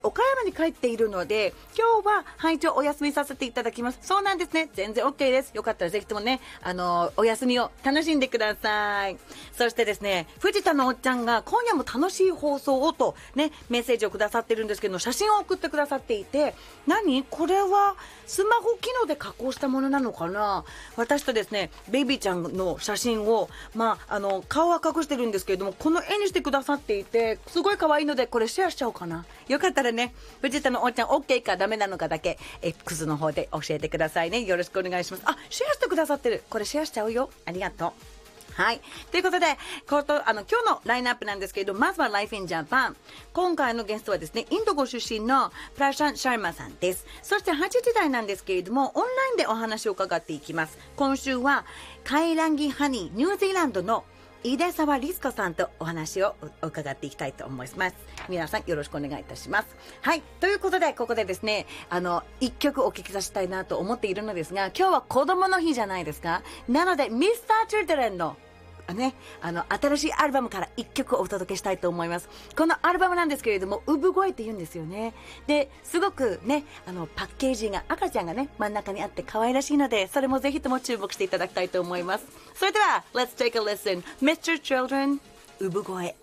岡山に帰っているので、今日は配置をお休みさせていただきます。そうなんですね。全然 OK です。よかったらぜひともね、お休みを楽しんでください。そしてですね、藤田のおっちゃんが今夜も楽しい放送をとね、メッセージをくださってるんですけど、写真を送ってくださっていて、これはスマホ機能で加工したものなのかな。私とですね、ベイビーちゃんの写真を、顔は隠してるんですけれども、この絵にしてくださっていて、すごい可愛いので、これシェアしちゃおうかな。よかったらね、藤田のおっちゃん OK かダメなのかだけ X の方で教えてくださいね。よろしくお願いします。シェアしてくださってる。これシェアしちゃうよ。ありがとう。はい。ということで、今日のラインナップなんですけれど、まずは Life in Japan。今回のゲストはですね、インドご出身のプラシャン・シャルマさんです。そして8時台なんですけれども、オンラインでお話を伺っていきます。今週は、カイランギハニー、ニュージーランドの井出沢律子さんとお話を伺っていきたいと思います。皆さんよろしくお願いいたします。はい。ということで、ここでですね、一曲お聴きさせたいなと思っているのですが、今日は子供の日じゃないですか。なので、Mr.Children の新しいアルバムから一曲お届けしたいと思います。このアルバムなんですけれども、産声って言うんですよね。で、すごくね、パッケージが赤ちゃんがね、真ん中にあって可愛らしいので、それもぜひとも注目していただきたいと思います。それでは、Let's take a listen. Mr. Children、産声。